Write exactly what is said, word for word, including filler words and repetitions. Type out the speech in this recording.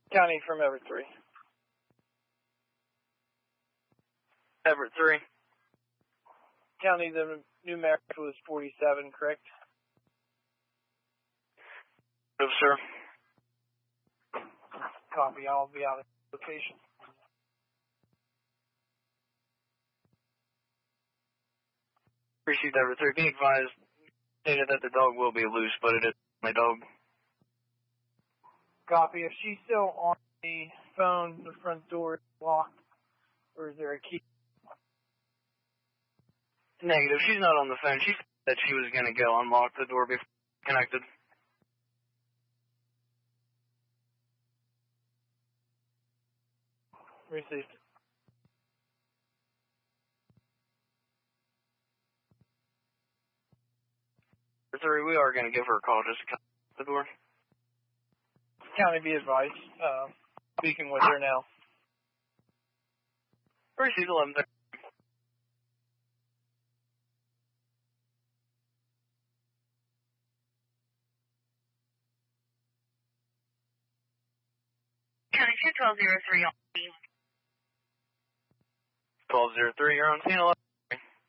County from Everett three. Everett three. County, the numeric was forty-seven, correct? Yes, sir. Copy. I'll be out of location. Received Everett three. Be advised, stated that the dog will be loose, but it is my dog. Copy. If she's still on the phone, the front door is locked, or is there a key? Negative. She's not on the phone. She said that she was going to go unlock the door before connected. Received. Three, we are going to give her a call just to come to the door. County, be advised. Uh, speaking with her now. Received eleven thirty. County two twelve zero three on scene. twelve zero three, you're on scene.